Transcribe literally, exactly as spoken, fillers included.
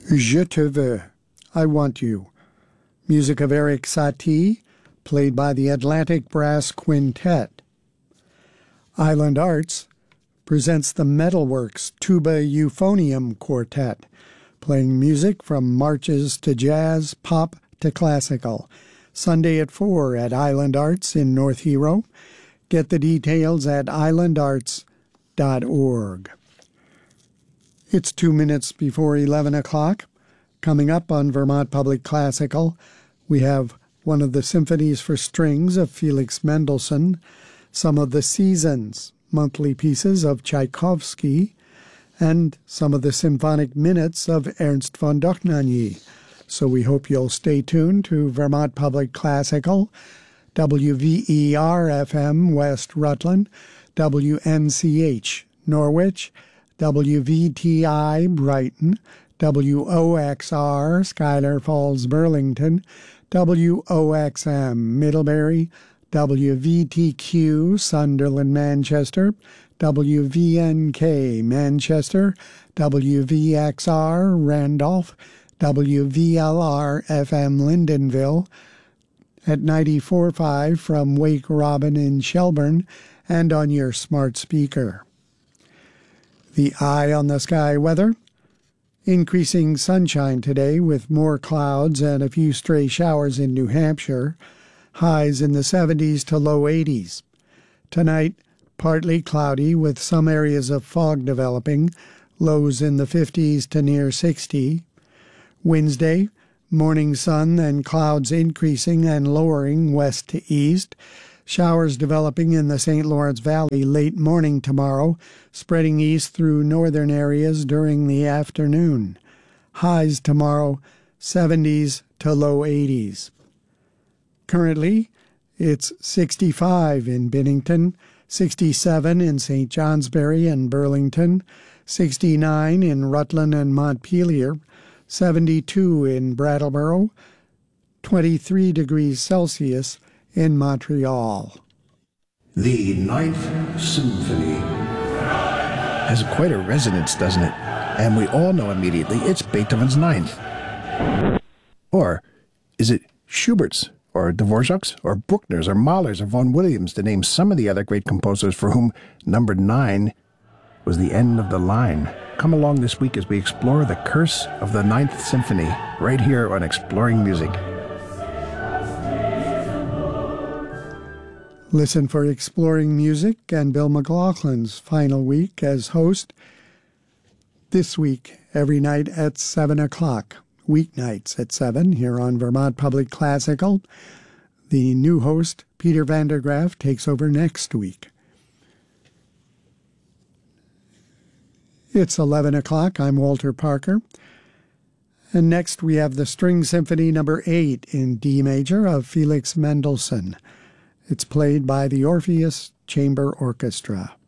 Je te veux, I want you. Music of Erik Satie, played by the Atlantic Brass Quintet. Island Arts presents the Metalworks Tuba Euphonium Quartet, playing music from marches to jazz, pop to classical. Sunday at four at Island Arts in North Hero. Get the details at island arts dot org. It's two minutes before eleven o'clock. Coming up on Vermont Public Classical, we have one of the symphonies for strings of Felix Mendelssohn, some of the Seasons, monthly pieces of Tchaikovsky, and some of the symphonic minutes of Ernst von Dohnanyi. So we hope you'll stay tuned to Vermont Public Classical, W V E R F M West Rutland, W N C H Norwich, W V T I Brighton, W O X R Schuyler Falls Burlington, W O X M Middlebury, W V T Q Sunderland Manchester, W V N K Manchester, W V X R Randolph, W V L R F M Lyndonville, at ninety-four point five from Wake Robin in Shelburne, and on your smart speaker. The eye on the sky weather. Increasing sunshine today with more clouds and a few stray showers in New Hampshire. Highs in the seventies to low eighties. Tonight, partly cloudy with some areas of fog developing. Lows in the fifties to near sixty. Wednesday, morning sun and clouds increasing and lowering west to east. Showers developing in the Saint Lawrence Valley late morning tomorrow, spreading east through northern areas during the afternoon. Highs tomorrow, seventies to low eighties. Currently, it's sixty-five in Bennington, sixty-seven in Saint Johnsbury and Burlington, sixty-nine in Rutland and Montpelier, seventy-two in Brattleboro, twenty-three degrees Celsius in Montreal. The Ninth Symphony has quite a resonance, doesn't it? And we all know immediately it's Beethoven's Ninth. Or is it Schubert's, or Dvorak's, or Bruckner's, or Mahler's, or Vaughan Williams, to name some of the other great composers for whom number nine was the end of the line? Come along this week as we explore the curse of the Ninth Symphony, right here on Exploring Music. Listen for Exploring Music and Bill McLaughlin's final week as host this week, every night at seven o'clock, weeknights at seven, here on Vermont Public Classical. The new host, Peter Vandergraaf, takes over next week. It's eleven o'clock. I'm Walter Parker. And next we have the String Symphony number eight in D major of Felix Mendelssohn. It's played by the Orpheus Chamber Orchestra.